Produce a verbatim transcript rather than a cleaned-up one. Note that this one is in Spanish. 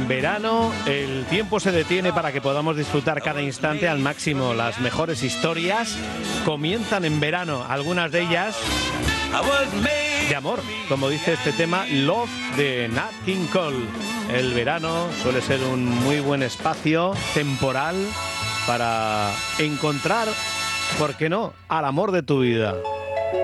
En verano el tiempo se detiene para que podamos disfrutar cada instante al máximo. Las mejores historias comienzan en verano, algunas de ellas de amor, como dice este tema Love de Nat King Cole. El verano suele ser un muy buen espacio temporal para encontrar, ¿por qué no?, al amor de tu vida.